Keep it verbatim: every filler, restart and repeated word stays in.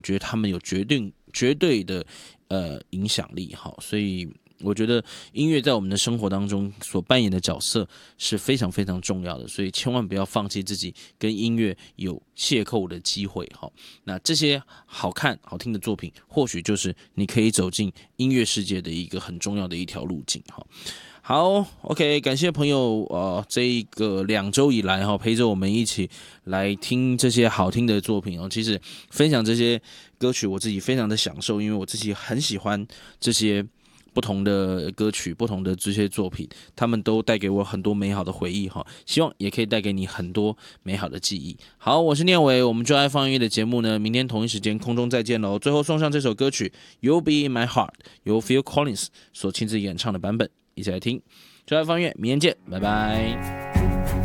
觉得他们有决定绝对的呃影响力哈，所以我觉得音乐在我们的生活当中所扮演的角色是非常非常重要的，所以千万不要放弃自己跟音乐有邂逅的机会哈。那这些好看好听的作品，或许就是你可以走进音乐世界的一个很重要的一条路径哈。好 ，OK， 感谢朋友呃，这一个两周以来哈，陪着我们一起来听这些好听的作品哦。其实分享这些歌曲，我自己非常的享受，因为我自己很喜欢这些不同的歌曲、不同的这些作品，他们都带给我很多美好的回忆哈。希望也可以带给你很多美好的记忆。好，我是念伟，我们就爱放音乐的节目呢，明天同一时间空中再见喽。最后送上这首歌曲《You'll Be in My Heart》，由 Phil Collins 所亲自演唱的版本。一起来听，就爱放乐，明天见，拜拜。